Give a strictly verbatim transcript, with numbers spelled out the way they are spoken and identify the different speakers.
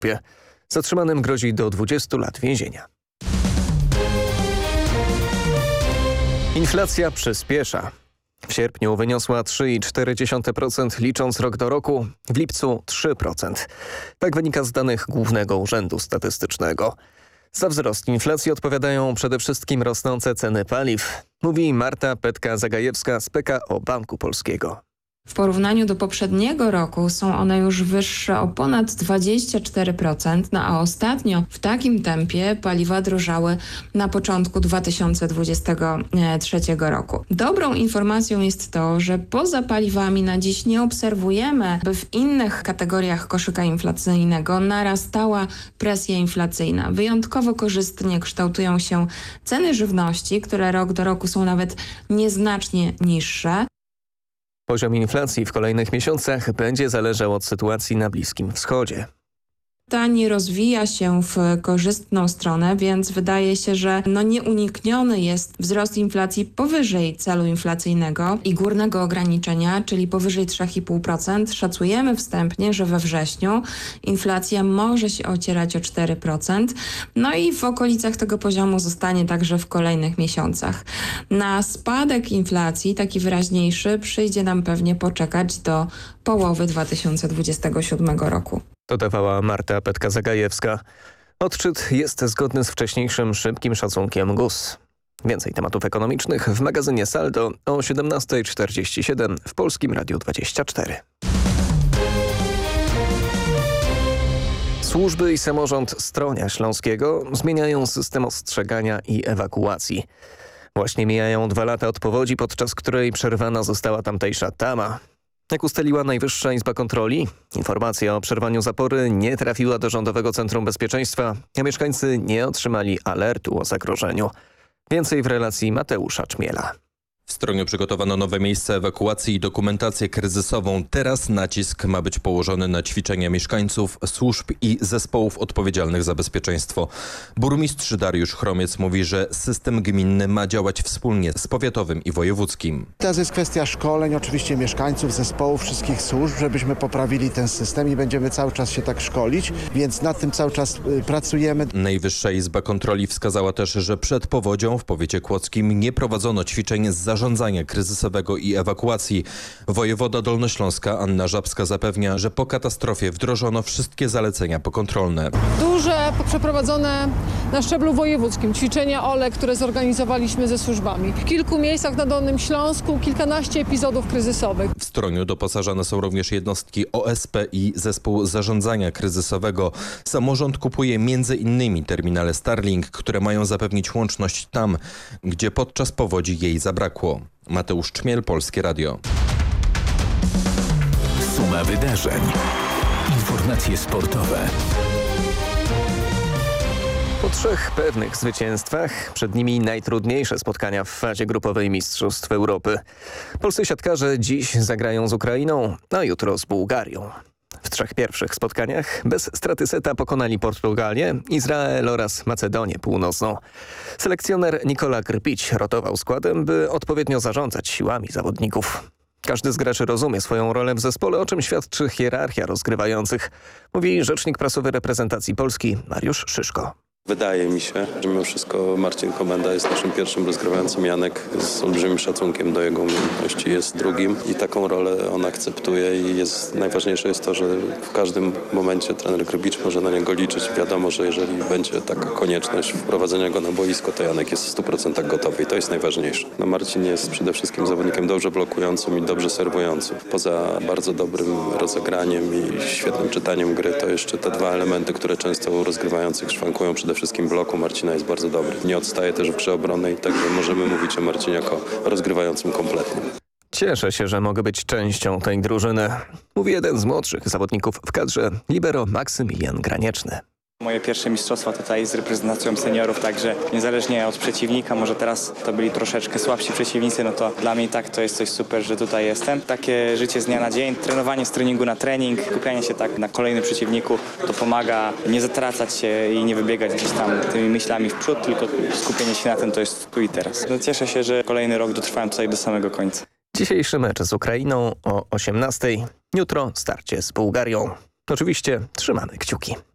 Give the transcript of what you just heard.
Speaker 1: Zatrzymanym grozi do dwudziestu lat więzienia. Inflacja przyspiesza. W sierpniu wyniosła trzy przecinek cztery procent licząc rok do roku, w lipcu trzy procent. Tak wynika z danych Głównego Urzędu Statystycznego. Za wzrost inflacji odpowiadają przede wszystkim rosnące ceny paliw, mówi Marta Petka-Zagajewska z P K O Banku Polskiego.
Speaker 2: W porównaniu do poprzedniego roku są one już wyższe o ponad dwadzieścia cztery procent, no a ostatnio w takim tempie paliwa drożały na początku dwa tysiące dwudziestego trzeciego roku. Dobrą informacją jest to, że poza paliwami na dziś nie obserwujemy, by w innych kategoriach koszyka inflacyjnego narastała presja inflacyjna. Wyjątkowo korzystnie kształtują się ceny żywności, które rok do roku są nawet nieznacznie niższe.
Speaker 1: Poziom inflacji w kolejnych miesiącach będzie zależał od sytuacji na Bliskim Wschodzie.
Speaker 2: Ta nie rozwija się w korzystną stronę, więc wydaje się, że no nieunikniony jest wzrost inflacji powyżej celu inflacyjnego i górnego ograniczenia, czyli powyżej trzy i pół procent. Szacujemy wstępnie, że we wrześniu inflacja może się ocierać o cztery procent, no i w okolicach tego poziomu zostanie także w kolejnych miesiącach. Na spadek inflacji, taki wyraźniejszy, przyjdzie nam pewnie poczekać do połowy dwa tysiące dwudziestego siódmego roku.
Speaker 1: Dodawała Marta Petka-Zagajewska. Odczyt jest zgodny z wcześniejszym szybkim szacunkiem G U S. Więcej tematów ekonomicznych w magazynie Saldo o siedemnasta czterdzieści siedem w Polskim Radiu dwadzieścia cztery. Służby i samorząd Stronia Śląskiego zmieniają system ostrzegania i ewakuacji. Właśnie mijają dwa lata od powodzi, podczas której przerwana została tamtejsza tama. Jak ustaliła Najwyższa Izba Kontroli, informacja o przerwaniu zapory nie trafiła do Rządowego Centrum Bezpieczeństwa, a mieszkańcy nie otrzymali alertu o zagrożeniu. Więcej w relacji Mateusza Czmiela.
Speaker 3: W Stroniu przygotowano nowe miejsca ewakuacji i dokumentację kryzysową. Teraz nacisk ma być położony na ćwiczenia mieszkańców, służb i zespołów odpowiedzialnych za bezpieczeństwo. Burmistrz Dariusz Chromiec mówi, że system gminny ma działać wspólnie z powiatowym i wojewódzkim.
Speaker 4: Teraz jest kwestia szkoleń, oczywiście mieszkańców, zespołów, wszystkich służb, żebyśmy poprawili ten system i będziemy cały czas się tak szkolić, więc nad tym cały czas y, pracujemy.
Speaker 3: Najwyższa Izba Kontroli wskazała też, że przed powodzią w powiecie kłodzkim nie prowadzono ćwiczeń z zarządzania zarządzania kryzysowego i ewakuacji. Wojewoda Dolnośląska Anna Żabska zapewnia, że po katastrofie wdrożono wszystkie zalecenia pokontrolne.
Speaker 5: Duże, przeprowadzone na szczeblu wojewódzkim ćwiczenia O L E, które zorganizowaliśmy ze służbami. W kilku miejscach na Dolnym Śląsku kilkanaście epizodów kryzysowych.
Speaker 3: W Stroniu doposażane są również jednostki O S P i zespół zarządzania kryzysowego. Samorząd kupuje między innymi terminale Starlink, które mają zapewnić łączność tam, gdzie podczas powodzi jej zabrakło. Mateusz Czmiel, Polskie Radio.
Speaker 6: Suma wydarzeń. Informacje sportowe.
Speaker 1: Po trzech pewnych zwycięstwach przed nimi najtrudniejsze spotkania w fazie grupowej Mistrzostw Europy. Polscy siatkarze dziś zagrają z Ukrainą, a jutro z Bułgarią. W trzech pierwszych spotkaniach bez straty seta pokonali Portugalię, Izrael oraz Macedonię Północną. Selekcjoner Nikola Grbić rotował składem, by odpowiednio zarządzać siłami zawodników. Każdy z graczy rozumie swoją rolę w zespole, o czym świadczy hierarchia rozgrywających, mówi rzecznik prasowy reprezentacji Polski Mariusz Szyszko.
Speaker 7: Wydaje mi się, że mimo wszystko Marcin Komenda jest naszym pierwszym rozgrywającym. Janek z olbrzymim szacunkiem do jego umiejętności jest drugim i taką rolę on akceptuje i jest, najważniejsze jest to, że w każdym momencie trener Grybicz może na niego liczyć. Wiadomo, że jeżeli będzie taka konieczność wprowadzenia go na boisko, to Janek jest w stu procentach gotowy i to jest najważniejsze. No Marcin jest przede wszystkim zawodnikiem dobrze blokującym i dobrze serwującym. Poza bardzo dobrym rozegraniem i świetnym czytaniem gry, to jeszcze te dwa elementy, które często u rozgrywających szwankują, przede wszystkim bloku Marcina jest bardzo dobry. Nie odstaje też w grze obronnej, także możemy mówić o Marcinie jako rozgrywającym kompletnie.
Speaker 1: Cieszę się, że mogę być częścią tej drużyny, mówi jeden z młodszych zawodników w kadrze, libero Maksymilian Granieczny.
Speaker 8: Moje pierwsze mistrzostwa tutaj z reprezentacją seniorów, także niezależnie od przeciwnika, może teraz to byli troszeczkę słabsi przeciwnicy, no to dla mnie tak to jest coś super, że tutaj jestem. Takie życie z dnia na dzień, trenowanie z treningu na trening, skupianie się tak na kolejnym przeciwniku, to pomaga nie zatracać się i nie wybiegać gdzieś tam tymi myślami w przód, tylko skupienie się na tym to jest tu i teraz. No cieszę się, że kolejny rok dotrwałem tutaj do samego końca.
Speaker 1: Dzisiejszy mecz z Ukrainą o osiemnastej, jutro starcie z Bułgarią. Oczywiście trzymamy kciuki.